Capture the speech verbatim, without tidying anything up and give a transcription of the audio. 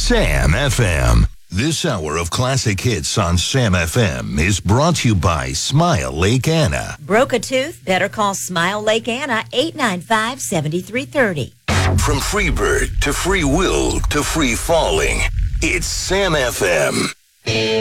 Sam F M. This hour of classic hits on Sam F M is brought to you by Smile Lake Anna. Broke a tooth? Better call Smile Lake Anna, eight nine five, seven three three zero. From Freebird to Free Will to Free Falling, it's Sam F M.